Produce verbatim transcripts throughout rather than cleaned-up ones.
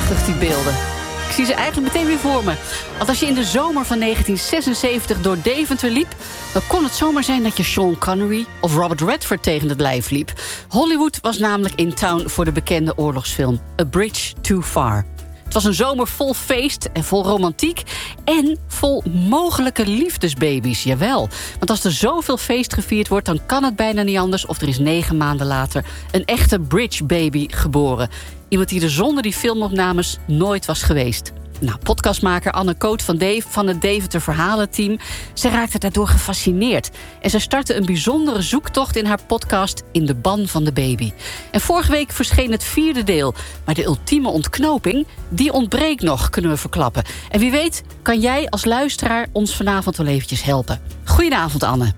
Prachtig, die beelden. Ik zie ze eigenlijk meteen weer voor me. Want als je in de zomer van negentien zesenzeventig door Deventer liep, dan kon het zomaar zijn dat je Sean Connery of Robert Redford tegen het lijf liep. Hollywood was namelijk in town voor de bekende oorlogsfilm A Bridge Too Far. Het was een zomer vol feest en vol romantiek en vol mogelijke liefdesbaby's, jawel. Want als er zoveel feest gevierd wordt, dan kan het bijna niet anders of er is negen maanden later een echte bridge baby geboren. Iemand die er zonder die filmopnames nooit was geweest. Nou, podcastmaker Anne Koot van, Dave, van het Deventer Verhalenteam, ze raakte daardoor gefascineerd. En ze startte een bijzondere zoektocht in haar podcast In de ban van de baby. En vorige week verscheen het vierde deel. Maar de ultieme ontknoping, die ontbreekt nog, kunnen we verklappen. En wie weet kan jij als luisteraar ons vanavond wel eventjes helpen. Goedenavond, Anne.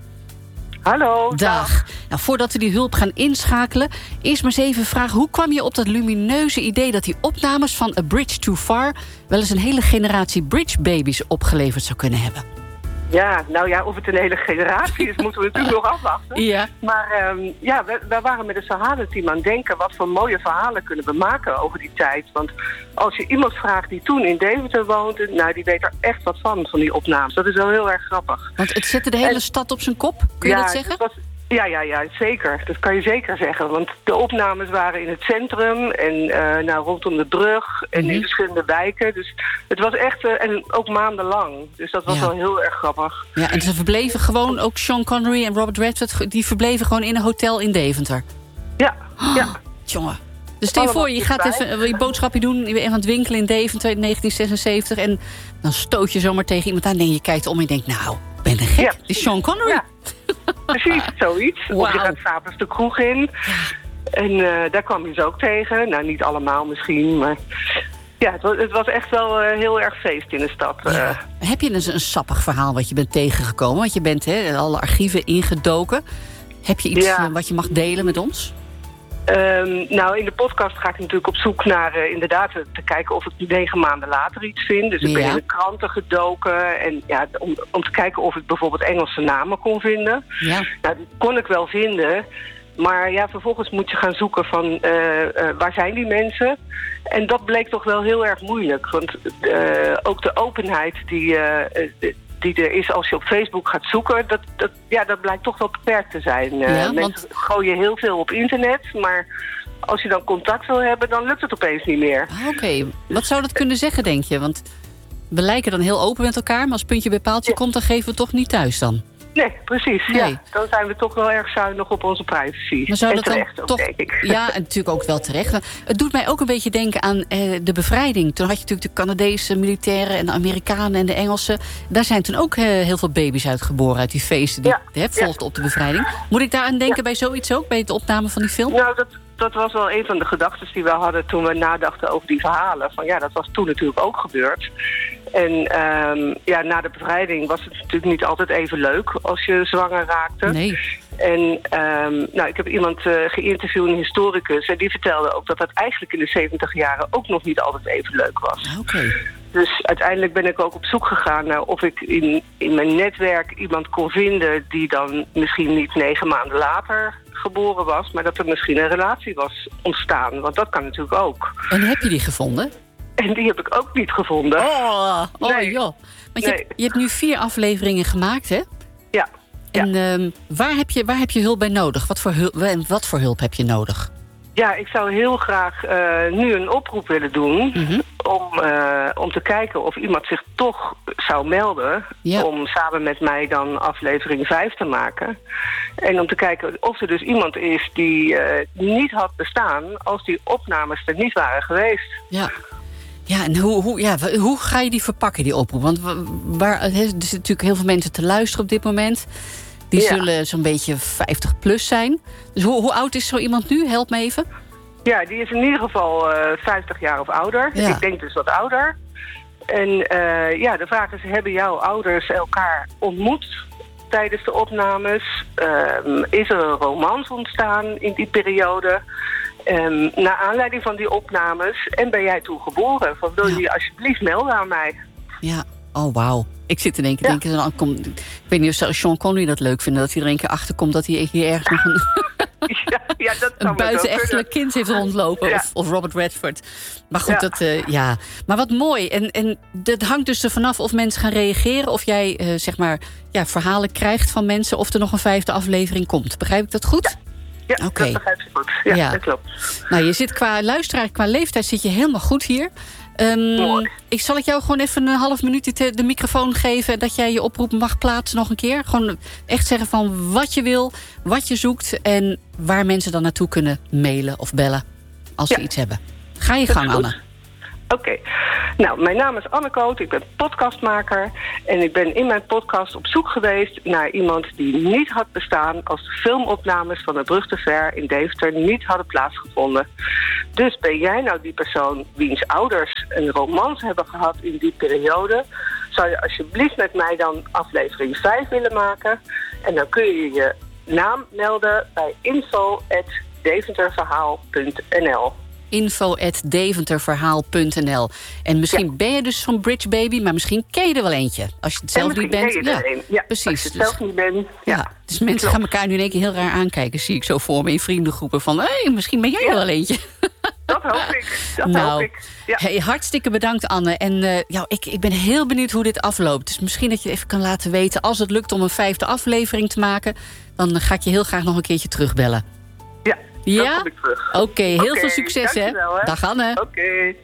Hallo. Dag. dag. Nou, voordat we die hulp gaan inschakelen, eerst maar eens even vragen, hoe kwam je op dat lumineuze idee dat die opnames van A Bridge Too Far wel eens een hele generatie bridge babies opgeleverd zou kunnen hebben? Ja, nou ja, of het een hele generatie is, moeten we natuurlijk nog afwachten. Ja. Maar um, ja, we, we waren met het verhalenteam aan het denken, wat voor mooie verhalen kunnen we maken over die tijd. Want als je iemand vraagt die toen in Deventer woonde, nou, die weet er echt wat van, van die opnames. Dat is wel heel erg grappig. Want het zette de hele en, stad op zijn kop, kun je ja, dat zeggen? Het was, Ja, ja, ja, zeker. Dat kan je zeker zeggen. Want de opnames waren in het centrum en uh, nou, rondom de brug en Mm-hmm. in verschillende wijken. Dus het was echt, uh, en ook maandenlang. Dus dat was ja. wel heel erg grappig. Ja, en ze verbleven gewoon, ook Sean Connery en Robert Redford, die verbleven gewoon in een hotel in Deventer. Ja, oh, ja. Jongen. Dus stel je voor, je gaat even wil je boodschapje doen, je bent even aan het winkelen in Deventer in negentien zesenzeventig... en dan stoot je zomaar tegen iemand aan en je kijkt om en je denkt, nou, ik ben een gek. Ja. Dit is Sean Connery. Ja. Precies, zoiets. Wow. Of je gaat s'avonds de kroeg in. En uh, daar kwam je ze ook tegen. Nou, niet allemaal misschien, maar ja, het was, het was echt wel uh, heel erg feest in de stad. Uh. Ja. Heb je een, een sappig verhaal wat je bent tegengekomen? Want je bent hè, alle archieven ingedoken. Heb je iets ja. uh, wat je mag delen met ons? Um, nou, in de podcast ga ik natuurlijk op zoek naar uh, inderdaad te kijken of ik negen maanden later iets vind. Dus ik ben ja. in de kranten gedoken en ja, om, om te kijken of ik bijvoorbeeld Engelse namen kon vinden. Ja. Nou, die kon ik wel vinden. Maar ja, vervolgens moet je gaan zoeken van uh, uh, waar zijn die mensen? En dat bleek toch wel heel erg moeilijk. Want uh, ook de openheid die, uh, die er is als je op Facebook gaat zoeken, dat, dat, ja, dat blijkt toch wel beperkt te zijn. Uh, Ja, mensen want... gooien heel veel op internet, maar als je dan contact wil hebben, dan lukt het opeens niet meer. Ah, Oké, okay. Wat zou dat kunnen zeggen, denk je? Want we lijken dan heel open met elkaar, maar als puntje bij paaltje ja. komt, dan geven we het toch niet thuis dan? Nee, precies. Nee. Ja. Dan zijn we toch wel erg zuinig op onze privacy. Maar zou en dat terecht dan ook, toch... denk ik. Ja, en natuurlijk ook wel terecht. Het doet mij ook een beetje denken aan eh, de bevrijding. Toen had je natuurlijk de Canadese militairen en de Amerikanen en de Engelsen. Daar zijn toen ook eh, heel veel baby's uitgeboren uit die feesten die ja. hè, volgden ja. op de bevrijding. Moet ik daaraan denken ja. bij zoiets ook, bij de opname van die film? Nou, dat, dat was wel een van de gedachten die we hadden toen we nadachten over die verhalen. Van ja, dat was toen natuurlijk ook gebeurd. En um, ja, na de bevrijding was het natuurlijk niet altijd even leuk als je zwanger raakte. Nee. En um, nou, ik heb iemand uh, geïnterviewd, een historicus, en die vertelde ook dat dat eigenlijk in de zeventig jaren ook nog niet altijd even leuk was. Oké. Okay. Dus uiteindelijk ben ik ook op zoek gegaan naar of ik in, in mijn netwerk iemand kon vinden die dan misschien niet negen maanden later geboren was, maar dat er misschien een relatie was ontstaan. Want dat kan natuurlijk ook. En heb je die gevonden? En die heb ik ook niet gevonden. Oh, oh nee. joh. Want je, nee. hebt, je hebt nu vier afleveringen gemaakt, hè? Ja. En ja. um, waar, heb je, waar heb je hulp bij nodig? Wat voor hulp, wat voor hulp heb je nodig? Ja, ik zou heel graag uh, nu een oproep willen doen... Mm-hmm. om, uh, om te kijken of iemand zich toch zou melden... Ja. om samen met mij dan aflevering vijf te maken. En om te kijken of er dus iemand is die uh, niet had bestaan... als die opnames er niet waren geweest. Ja. Ja, en hoe, hoe, ja, hoe ga je die verpakken, die oproep? Want waar, er zitten natuurlijk heel veel mensen te luisteren op dit moment. Die ja. zullen zo'n beetje vijftig plus zijn. Dus hoe, hoe oud is zo iemand nu? Help me even. Ja, die is in ieder geval uh, vijftig jaar of ouder. Ja. Ik denk dus wat ouder. En uh, ja, de vraag is, hebben jouw ouders elkaar ontmoet tijdens de opnames? Uh, is er een romance ontstaan in die periode? Um, naar aanleiding van die opnames. En ben jij toen geboren? Van, wil je ja. alsjeblieft melden aan mij? Ja, oh wauw. Ik zit in één keer ja. denken, dan komt, ik weet niet of Sean Connery dat leuk vindt, dat hij er een keer achterkomt dat hij hier ergens nog een... ja, ja, dat een buitenechtelijk kind heeft rondlopen. Ja. Of, of Robert Redford. Maar goed, ja. dat, uh, ja. Maar wat mooi. En, en dat hangt dus er vanaf of mensen gaan reageren. Of jij, uh, zeg maar, ja, verhalen krijgt van mensen. Of er nog een vijfde aflevering komt. Begrijp ik dat goed? Ja. Ja, okay. Dat begrijp je goed. Ja, ja, dat klopt. Nou, je zit qua luisteraar, qua leeftijd zit je helemaal goed hier. Um, Mooi. Ik zal ik jou gewoon even een half minuut de, de microfoon geven... dat jij je oproep mag plaatsen nog een keer. Gewoon echt zeggen van wat je wil, wat je zoekt... en waar mensen dan naartoe kunnen mailen of bellen als ze ja. iets hebben. Ga je gang, Anne. Oké. Okay. Nou, mijn naam is Anne Koot, ik ben podcastmaker... en ik ben in mijn podcast op zoek geweest naar iemand die niet had bestaan... als de filmopnames van de Brug te Ver in Deventer niet hadden plaatsgevonden. Dus ben jij nou die persoon wiens ouders een romans hebben gehad in die periode... zou je alsjeblieft met mij dan aflevering vijf willen maken... en dan kun je je naam melden bij info at deventerverhaal punt n l. info at deventerverhaal punt n l. En misschien ja. ben je dus zo'n bridge baby, maar misschien ken je er wel eentje. Als je het zelf niet bent. Ja, ja, precies. Als je het zelf niet bent. Ja. Ja. Dus mensen Klopt. gaan elkaar nu in één keer heel raar aankijken. Zie ik zo voor me in vriendengroepen van... hé, hey, misschien ben jij ja. er wel eentje. Dat hoop ik. Dat nou, hoop ik. Ja. Hey, hartstikke bedankt, Anne. En uh, ja, ik, ik ben heel benieuwd hoe dit afloopt. Dus misschien dat je even kan laten weten... als het lukt om een vijfde aflevering te maken... dan ga ik je heel graag nog een keertje terugbellen. Ja, ja? Oké, okay, heel okay, veel succes, hè? hè? Dag, Anne. Oké. Okay.